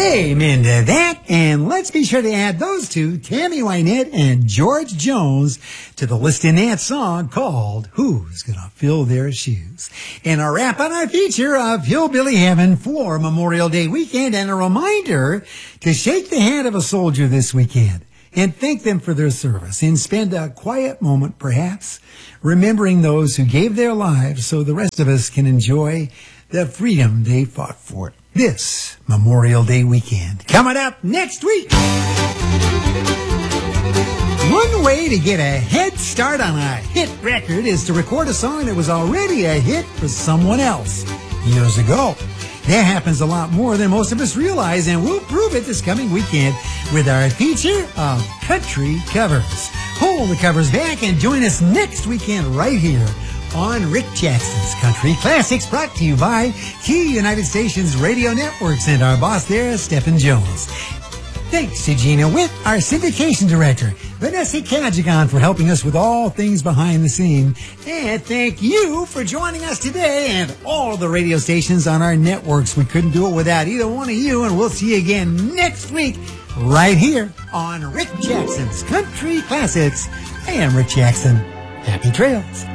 Amen to that. And let's be sure to add those two, Tammy Wynette and George Jones, to the list in that song called Who's Gonna Fill Their Shoes? And a wrap on our feature of Hillbilly Heaven for Memorial Day weekend, and a reminder to shake the hand of a soldier this weekend and thank them for their service, and spend a quiet moment, perhaps, remembering those who gave their lives so the rest of us can enjoy the freedom they fought for this Memorial Day weekend. Coming up next week, one way to get a head start on a hit record is to record a song that was already a hit for someone else years ago. That happens a lot more than most of us realize, and we'll prove it this coming weekend with our feature of country covers. Hold the covers back and join us next weekend right here on Rick Jackson's Country Classics, brought to you by Key United Stations Radio Networks and our boss there, Stephen Jones. Thanks to Gina Witt, our syndication director, Vanessa Kajigan, for helping us with all things behind the scene. And thank you for joining us today, and all of the radio stations on our networks. We couldn't do it without either one of you, and we'll see you again next week right here on Rick Jackson's Country Classics. I am Rick Jackson. Happy trails.